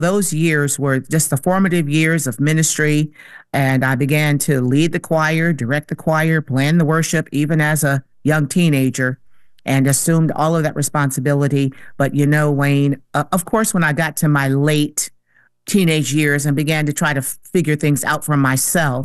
those years were just the formative years of ministry. And I began to lead the choir, direct the choir, plan the worship, even as a young teenager, and assumed all of that responsibility. But Wayne, of course, when I got to my late teenage years and began to try to figure things out for myself,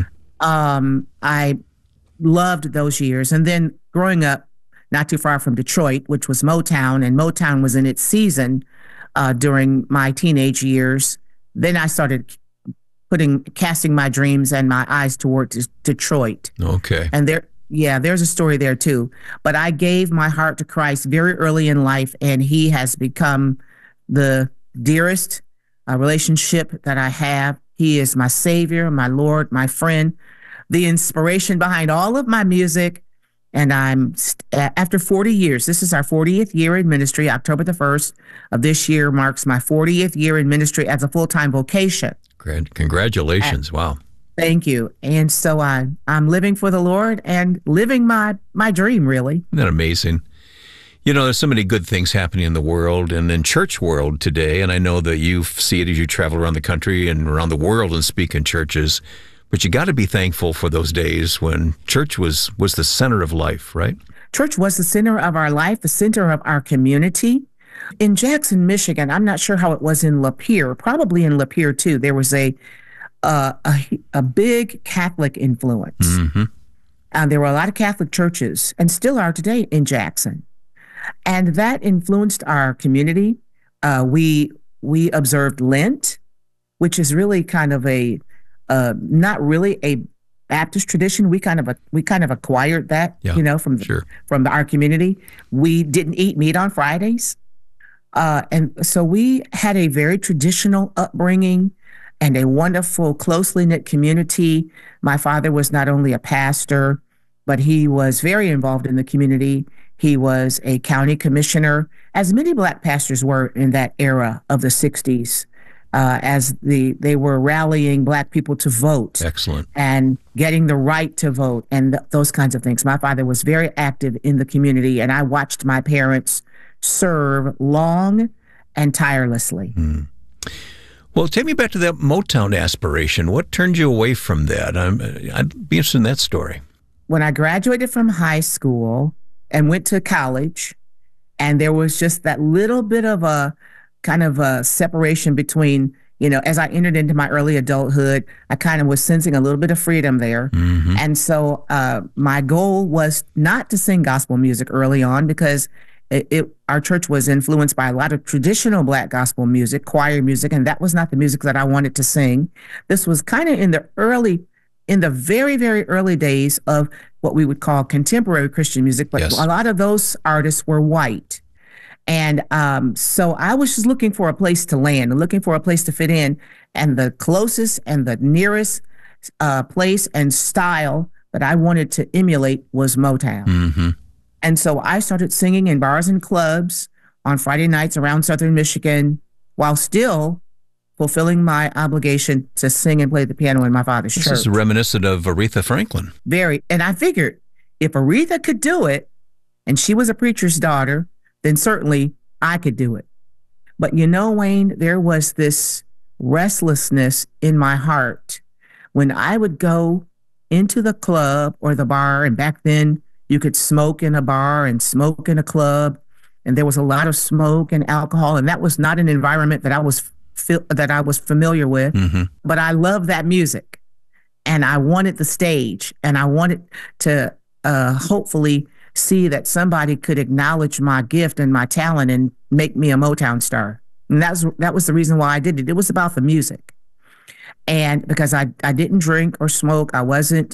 I loved those years. And then growing up not too far from Detroit, which was Motown, and Motown was in its season during my teenage years, then I started casting my dreams and my eyes towards Detroit. Okay. And there's a story there too. But I gave my heart to Christ very early in life, and he has become the dearest relationship that I have. He is my Savior, my Lord, my friend, the inspiration behind all of my music. And after 40 years, this is our 40th year in ministry. October the 1st of this year marks my 40th year in ministry as a full-time vocation. Great. Congratulations. Wow. Thank you. And so I'm living for the Lord and living my dream, really. Isn't that amazing? There's so many good things happening in the world and in church world today, and I know that you see it as you travel around the country and around the world and speak in churches, but you got to be thankful for those days when church was the center of life, right? Church was the center of our life, the center of our community. In Jackson, Michigan, I'm not sure how it was in Lapeer, probably in Lapeer too, there was a big Catholic influence. And there were a lot of Catholic churches, and still are today, in Jackson. And that influenced our community. We observed Lent, which is really kind of not really a Baptist tradition. We kind of acquired that, from our community. We didn't eat meat on Fridays. And so we had a very traditional upbringing and a wonderful, closely knit community. My father was not only a pastor, but he was very involved in the community. He was a county commissioner, as many Black pastors were in that era of the 60s, as they were rallying Black people to vote. Excellent. And getting the right to vote and those kinds of things. My father was very active in the community, and I watched my parents serve long and tirelessly. Well, take me back to that Motown aspiration. What turned you away from that? I'd be interested in that story. When I graduated from high school and went to college, and there was just that little bit of a kind of a separation between, as I entered into my early adulthood, I kind of was sensing a little bit of freedom there. And so my goal was not to sing gospel music early on, because our church was influenced by a lot of traditional Black gospel music, choir music, and that was not the music that I wanted to sing. This was kind of in the very, very early days of what we would call contemporary Christian music, but a lot of those artists were white. And so I was just looking for a place to land, looking for a place to fit in. And the closest and the nearest place and style that I wanted to emulate was Motown. And so I started singing in bars and clubs on Friday nights around Southern Michigan, while still fulfilling my obligation to sing and play the piano in my father's church. This is reminiscent of Aretha Franklin. Very. And I figured if Aretha could do it, and she was a preacher's daughter, then certainly I could do it. But Wayne, there was this restlessness in my heart when I would go into the club or the bar, and back then you could smoke in a bar and smoke in a club, and there was a lot of smoke and alcohol, and that was not an environment that I was familiar with. But I loved that music, and I wanted the stage, and I wanted to hopefully see that somebody could acknowledge my gift and my talent and make me a Motown star. And that was the reason why I did it. It was about the music. And because I didn't drink or smoke, I wasn't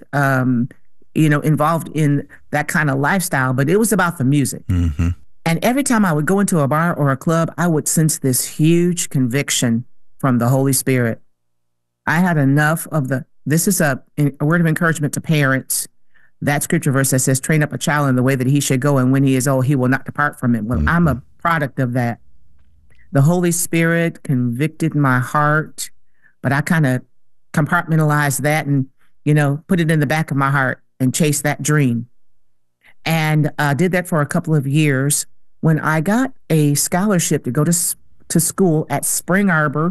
involved in that kind of lifestyle, but it was about the music. And every time I would go into a bar or a club, I would sense this huge conviction from the Holy Spirit. I had enough of this is a word of encouragement to parents. That scripture verse that says, train up a child in the way that he should go, and when he is old, he will not depart from it. Well, I'm a product of that. The Holy Spirit convicted my heart, but I kind of compartmentalized that and, put it in the back of my heart and chased that dream. And did that for a couple of years. When I got a scholarship to go to to school at Spring Arbor